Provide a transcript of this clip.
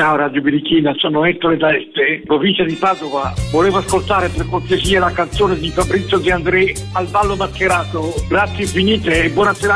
Ciao Radio Birichina, sono Ettore da Este, provincia di Padova. Volevo ascoltare per cortesia la canzone di Fabrizio De André, Al ballo mascherato. Grazie infinite e buona serata.